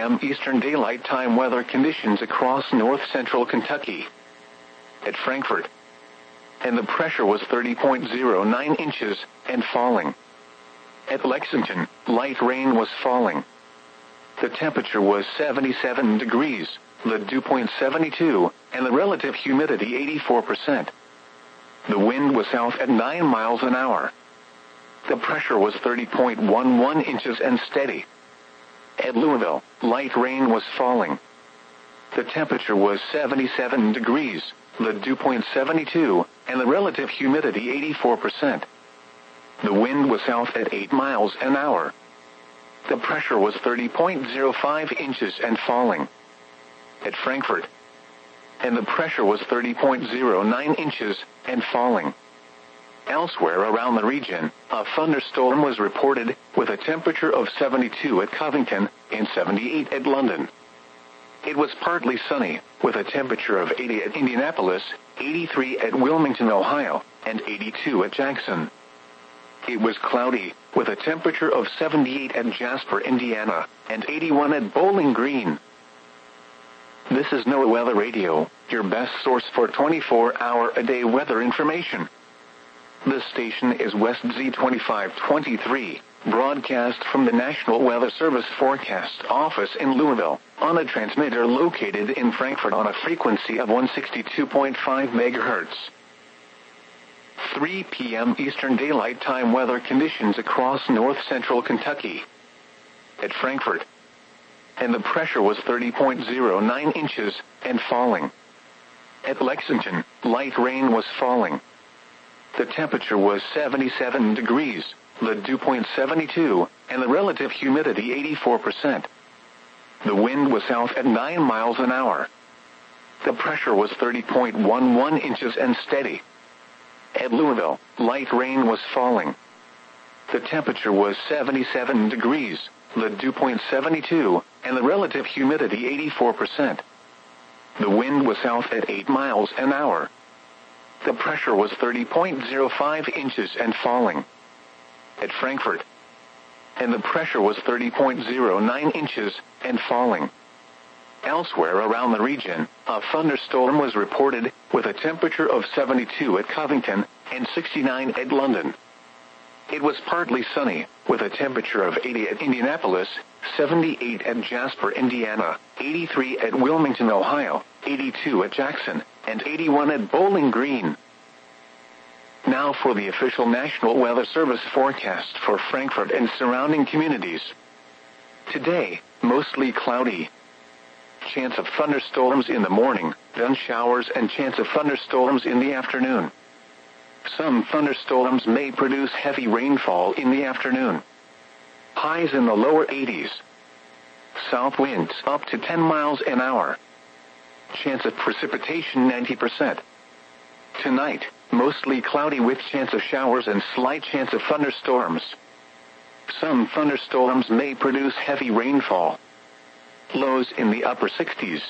p.m. Eastern Daylight Time weather conditions across north-central Kentucky. At Frankfort, and the pressure was 30.09 inches, and falling. At Lexington, light rain was falling. The temperature was 77 degrees, the dew point 72, and the relative humidity 84%. The wind was south at 9 miles an hour. The pressure was 30.11 inches and steady. At Louisville, light rain was falling. The temperature was 77 degrees, the dew point 72, and the relative humidity 84%. The wind was south at 8 miles an hour. The pressure was 30.05 inches and falling. At Frankfort, and the pressure was 30.09 inches and falling. Elsewhere around the region, a thunderstorm was reported, with a temperature of 72 at Covington and 78 at London. It was partly sunny, with a temperature of 80 at Indianapolis, 83 at Wilmington, Ohio, and 82 at Jackson. It was cloudy, with a temperature of 78 at Jasper, Indiana, and 81 at Bowling Green. This is NOAA Weather Radio, your best source for 24-hour-a-day weather information. This station is West Z2523, broadcast from the National Weather Service Forecast Office in Louisville, on a transmitter located in Frankfort on a frequency of 162.5 MHz. 3 p.m. Eastern Daylight Time weather conditions across north-central Kentucky. At Frankfort, and the pressure was 30.09 inches, and falling. At Lexington, light rain was falling. The temperature was 77 degrees, the dew point 72, and the relative humidity 84%. The wind was south at 9 miles an hour. The pressure was 30.11 inches and steady. At Louisville, light rain was falling. The temperature was 77 degrees, the dew point 72, and the relative humidity 84%. The wind was south at 8 miles an hour. The pressure was 30.05 inches and falling. At Frankfort, and the pressure was 30.09 inches and falling. Elsewhere around the region, a thunderstorm was reported, with a temperature of 72 at Covington and 69 at London. It was partly sunny, with a temperature of 80 at Indianapolis, 78 at Jasper, Indiana, 83 at Wilmington, Ohio, 82 at Jackson, and 81 at Bowling Green. Now for the official National Weather Service forecast for Frankfort and surrounding communities. Today, mostly cloudy. Chance of thunderstorms in the morning, then showers and chance of thunderstorms in the afternoon. Some thunderstorms may produce heavy rainfall in the afternoon. Highs in the lower 80s. South winds up to 10 miles an hour. Chance of precipitation 90%. Tonight, mostly cloudy with chance of showers and slight chance of thunderstorms. Some thunderstorms may produce heavy rainfall. Lows in the upper 60s.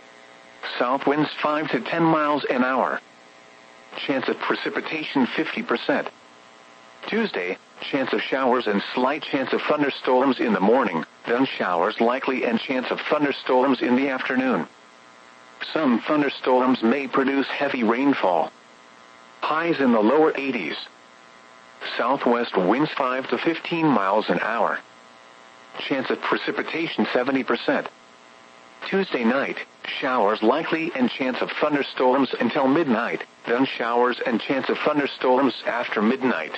South winds 5 to 10 miles an hour. Chance of precipitation 50%. Tuesday, chance of showers and slight chance of thunderstorms in the morning, then showers likely and chance of thunderstorms in the afternoon. Some thunderstorms may produce heavy rainfall. Highs in the lower 80s. Southwest winds 5 to 15 miles an hour. Chance of precipitation 70%. Tuesday night, showers likely and chance of thunderstorms until midnight, then showers and chance of thunderstorms after midnight.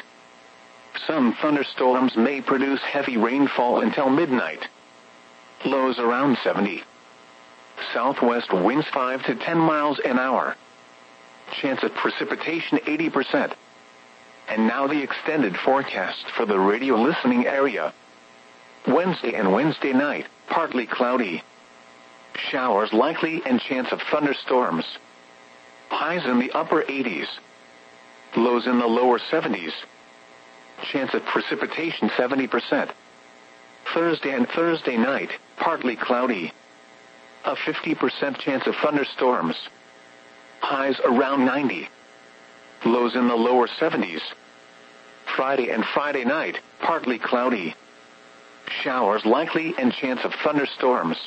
Some thunderstorms may produce heavy rainfall until midnight. Lows around 70. Southwest winds 5 to 10 miles an hour. Chance of precipitation 80%. And now the extended forecast for the radio listening area. Wednesday and Wednesday night, partly cloudy. Showers likely and chance of thunderstorms. Highs in the upper 80s. Lows in the lower 70s. Chance of precipitation 70%. Thursday and Thursday night, partly cloudy. A 50% chance of thunderstorms. Highs around 90. Lows in the lower 70s. Friday and Friday night, partly cloudy. Showers likely and chance of thunderstorms.